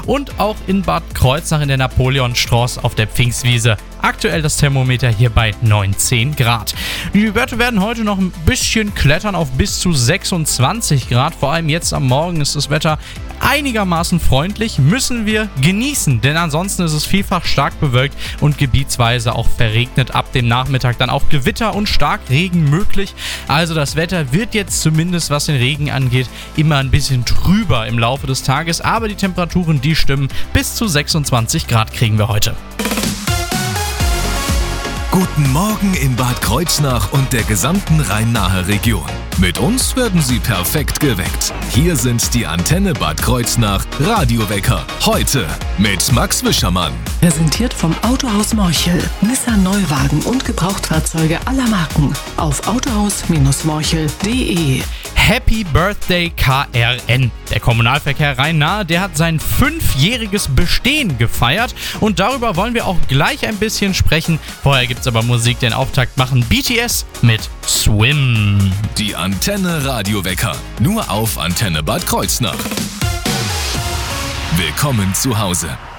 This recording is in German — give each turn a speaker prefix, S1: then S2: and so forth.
S1: und auch in Bad Kreuznach in der Napoleonstraße auf der Pfingstwiese. Aktuell das Thermometer hier bei 19 Grad. Die Werte werden heute noch ein bisschen klettern auf bis zu 26 Grad. Vor allem jetzt am Morgen ist das Wetter einigermaßen freundlich, müssen wir genießen, denn ansonsten ist es vielfach stark bewölkt und gebietsweise auch verregnet. Ab dem Nachmittag dann auch Gewitter und Starkregen möglich. Also das Wetter wird jetzt zumindest, was den Regen angeht, immer ein bisschen trüber im Laufe des Tages, aber die Temperaturen, die stimmen. Bis zu 26 Grad kriegen wir heute.
S2: Guten Morgen in Bad Kreuznach und der gesamten Rhein-Nahe Region. Mit uns werden Sie perfekt geweckt. Hier sind die Antenne Bad Kreuznach Radiowecker. Heute mit Max Wischermann.
S3: Präsentiert vom Autohaus Morchel. Nissan Neuwagen und Gebrauchtfahrzeuge aller Marken. Auf autohaus-morchel.de.
S1: Happy Birthday KRN. Der Kommunalverkehr Rhein-Nahe, der hat sein 5-jähriges Bestehen gefeiert und darüber wollen wir auch gleich ein bisschen sprechen. Vorher gibt's aber Musik, den Auftakt machen BTS mit Swim.
S2: Die Antenne Radiowecker. Nur auf Antenne Bad Kreuznach. Willkommen zu Hause.